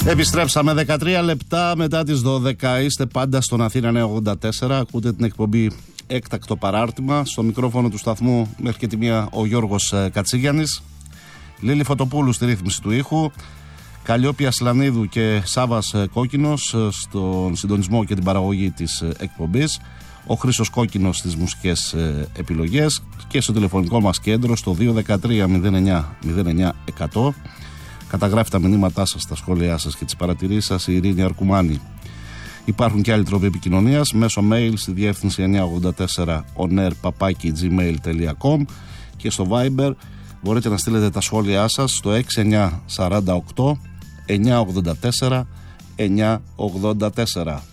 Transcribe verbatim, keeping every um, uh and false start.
Επιστρέψαμε δεκατρία λεπτά μετά τις δώδεκα. Είστε πάντα στον Αθήνα νέα ογδόντα τέσσερα. Ακούτε την εκπομπή Έκτακτο Παράρτημα. Στο μικρόφωνο του σταθμού μέχρι και τη μία ο Γιώργος Κατσίγιαννης. Λίλη Φωτοπούλου στη ρύθμιση του ήχου. Καλλιόπη Ασλανίδου και Σάβας Κόκκινος στον συντονισμό και την παραγωγή της εκπομπής. Ο Χρήστος Κόκκινος στις μουσικές επιλογές. Και στο τηλεφωνικό μας κέντρο στο δύο ένα τρία μηδέν εννιά μηδέν εννιά εκατό. Καταγράφει τα μηνύματά σας, τα σχόλιά σας και τις παρατηρήσεις σας η Ειρήνη Αρκουμάνη. Υπάρχουν και άλλοι τρόποι επικοινωνίας μέσω mail στη διεύθυνση εννιά ογδόντα τέσσερα onair παπάκι τζι μέιλ τελεία κομ και στο Viber μπορείτε να στείλετε τα σχόλιά σας στο έξι εννιά τέσσερα οκτώ εννιά ογδόντα τέσσερα εννιά ογδόντα τέσσερα.